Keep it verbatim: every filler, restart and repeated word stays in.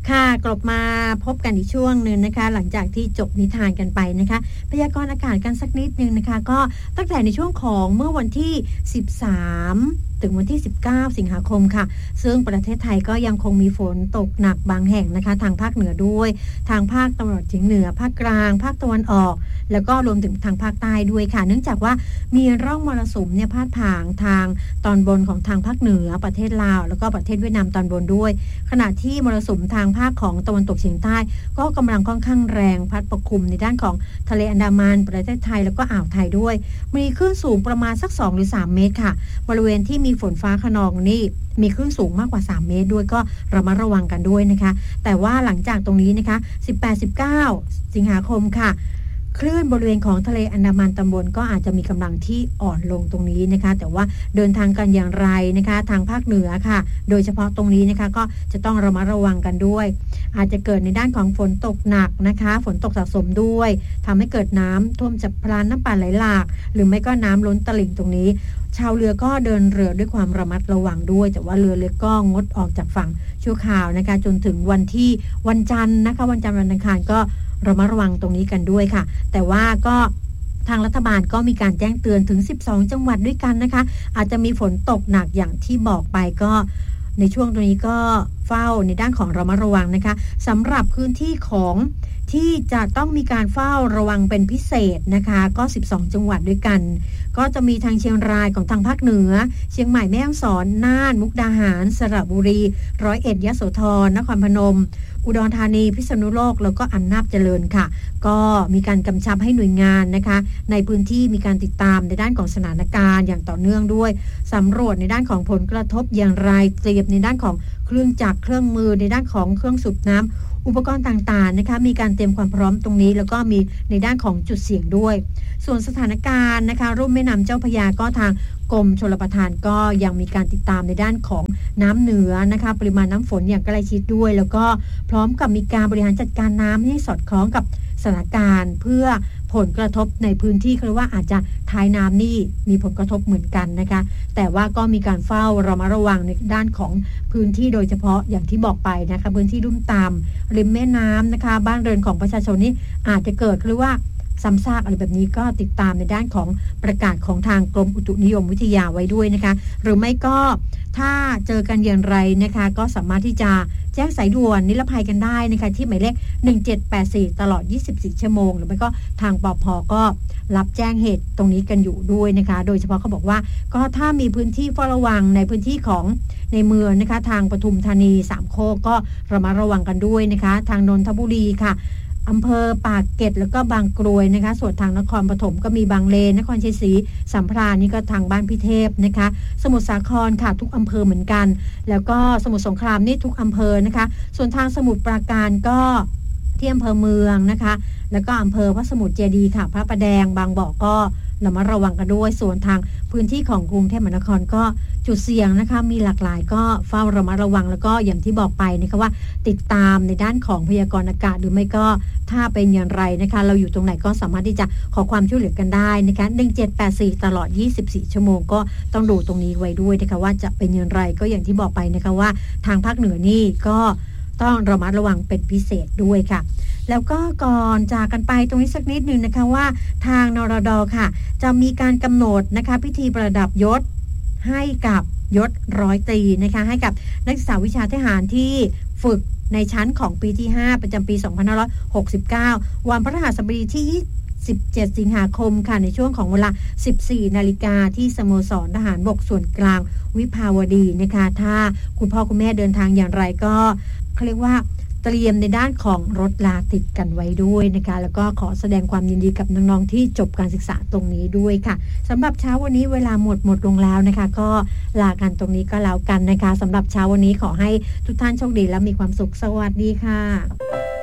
ค่ะกลับมาพบกันอีกช่วงหนึ่งนะคะหลังจากที่จบนิทานกันไปนะคะพยากรณ์อากาศกันสักนิดนึงนะคะก็ตั้งแต่ในช่วงของเมื่อวันที่สิบสามถึงวันที่สิบเก้าสิงหาคมค่ะซึ่งประเทศไทยก็ยังคงมีฝนตกหนักบางแห่งนะคะทางภาคเหนือด้วยทางภาคตะวันออกเฉียงเหนือภาคกลางภาคตะวันออกแล้วก็รวมถึงทางภาคใต้ด้วยค่ะเนื่องจากว่ามีร่องมรสุมเนี่ยพาดผ่านทางตอนบนของทางภาคเหนือประเทศลาวแล้วก็ประเทศเวียดนามตอนบนด้วยขณะที่มรสุมทางภาคของตะวันตกเฉียงใต้ก็กำลังค่อนข้างแรงพัดปกคลุมในด้านของทะเลอันดามันประเทศไทยแล้วก็อ่าวไทยด้วยมีคลื่นสูงประมาณสักสองหรือสามเมตรค่ะบริเวณที่มีฝนฟ้าคะนองนี่มีคลื่นสูงมากกว่าสามเมตรด้วยก็ระมัดระวังกันด้วยนะคะแต่ว่าหลังจากตรงนี้นะคะสิบแปด สิบเก้าสิงหาคมค่ะคลื่นบริเวณของทะเลอันดามันตอนบนก็อาจจะมีกำลังที่อ่อนลงตรงนี้นะคะแต่ว่าเดินทางกันอย่างไรนะคะทางภาคเหนือค่ะโดยเฉพาะตรงนี้นะคะก็จะต้องระมัดระวังกันด้วยอาจจะเกิดในด้านของฝนตกหนักนะคะฝนตกสะสมด้วยทำให้เกิดน้ำท่วมฉับพลันน้ำป่าไหลหลากหรือไม่ก็น้ำล้นตลิ่งตรงนี้ชาวเรือก็เดินเรือด้วยความระมัดระวังด้วยแต่ว่าเรือเล็กก็งดออกจากฝั่งชั่วคราวนะคะจนถึงวันที่วันจันทร์นะคะวันจันทร์วันอังคารก็ระมัดระวังตรงนี้กันด้วยค่ะแต่ว่าก็ทางรัฐบาลก็มีการแจ้งเตือนถึงสิบสองจังหวัดด้วยกันนะคะอาจจะมีฝนตกหนักอย่างที่บอกไปก็ในช่วงตรงนี้ก็เฝ้าในด้านของระมัดระวังนะคะสำหรับพื้นที่ของที่จะต้องมีการเฝ้าระวังเป็นพิเศษนะคะก็สิบสองจังหวัดด้วยกันก็จะมีทางเชียงรายของทางภาคเหนือเชียงใหม่แม่ฮ่องสอนน่านมุกดาหารสระบุรีร้อยเอ็ดยโสธรนครพนมอุดรธานีพิษณุโลกแล้วก็อำนาจเจริญค่ะก็มีการกำชับให้หน่วยงานนะคะในพื้นที่มีการติดตามในด้านของสถานการณ์อย่างต่อเนื่องด้วยสำรวจในด้านของผลกระทบอย่างไรเตรียมในด้านของเครื่องจักรเครื่องมือในด้านของเครื่องสูบน้ำอุปกรณ์ต่างๆนะคะมีการเตรียมความพร้อมตรงนี้แล้วก็มีในด้านของจุดเสี่ยงด้วยส่วนสถานการณ์นะคะรุ่มแม่น้ำเจ้าพระยาก็ทางกรมชลประทานก็ยังมีการติดตามในด้านของน้ำเหนือนะคะปริมาณน้ำฝนอย่างใกล้ชิดด้วยแล้วก็พร้อมกับมีการบริหารจัดการน้ำให้สอดคล้องกับสถานการณ์เพื่อผลกระทบในพื้นที่คือว่าอาจจะท้ายน้ำนี่มีผลกระทบเหมือนกันนะคะแต่ว่าก็มีการเฝ้าระมัดระวังในด้านของพื้นที่โดยเฉพาะอย่างที่บอกไปนะคะพื้นที่ลุ่มต่ำริมแม่น้ำนะคะบ้านเรือนของประชาชนนี่อาจจะเกิดหรือว่าซ้ำซากอะไรแบบนี้ก็ติดตามในด้านของประกาศของทางกรมอุตุนิยมวิทยาไว้ด้วยนะคะหรือไม่ก็ถ้าเจอกันอย่างไรนะคะก็สามารถที่จะแจ้งสายด่วนนิรภัยกันได้นะคะที่หมายเลขหนึ่งเจ็ดแปดสี่ตลอดยี่สิบสี่ชั่วโมงหรือไม่ก็ทางปภก็รับแจ้งเหตุตรงนี้กันอยู่ด้วยนะคะโดยเฉพาะเขาบอกว่าก็ถ้ามีพื้นที่เฝ้าระวังในพื้นที่ของในเมืองนะคะทางปทุมธานีสามโคกก็ระมัดระวังกันด้วยนะคะทางนนทบุรีค่ะอำเภอปากเกร็ดแล้วก็บางกรวยนะคะส่วนทางนครปฐมก็มีบางเลนนครชัยศรีสัมพรานี่ก็ทางบ้านพิเทพนะคะสมุทรสาครค่ะทุกอำเภอเหมือนกันแล้วก็สมุทรสงครามนี่ทุกอำเภอนะคะส่วนทางสมุทรปราการก็ที่อำเภอเมืองนะคะแล้วก็อำเภอพระสมุทรเจดีย์ค่ะพระประแดงบางบ่อก็ระมัดระวังกันด้วยส่วนทางพื้นที่ของกรุงเทพมหานครก็จุดเสี่ยงนะคะมีหลากหลายก็เฝ้าระมัดระวังแล้วก็อย่างที่บอกไปนะคะว่าติดตามในด้านของพยากรณ์อากาศหรือไม่ก็ถ้าเป็นอย่างไรนะคะเราอยู่ตรงไหนก็สามารถที่จะขอความช่วยเหลือกันได้นะคะหนึ่งเจ็ดแปดสี่ตลอดยี่สิบสี่ชั่วโมงก็ต้องดูตรงนี้ไว้ด้วยนะคะว่าจะเป็นอย่างไรก็อย่างที่บอกไปนะคะว่าทางภาคเหนือนี่ก็ต้องระมัดระวังเป็นพิเศษด้วยค่ะแล้วก็ก่อนจากกันไปตรงนี้สักนิดนึงนะคะว่าทางนรด.ค่ะจะมีการกำหนดนะคะพิธีประดับยศให้กับยศร้อยตรีนะคะให้กับนักศึกษาวิชาทหารที่ฝึกในชั้นของปีที่ห้าประจำปีสองพันห้าร้อยหกสิบเก้าวันพฤหัสบดีที่สิบเจ็ดสิงหาคมค่ะในช่วงของเวลา สิบสี่นาฬิกาที่สโมสรทหารบกส่วนกลางวิภาวดีนะคะถ้าคุณพ่อคุณแม่เดินทางอย่างไรก็เขาเรียกว่าเตรียมในด้านของรถลาติดกันไว้ด้วยนะคะแล้วก็ขอแสดงความยินดีกับน้องๆที่จบการศึกษาตรงนี้ด้วยค่ะสำหรับเช้าวันนี้เวลาหมดหมดลงแล้วนะคะก็ลากันตรงนี้ก็แล้วกันนะคะสำหรับเช้าวันนี้ขอให้ทุกท่านโชคดีและมีความสุขสวัสดีค่ะ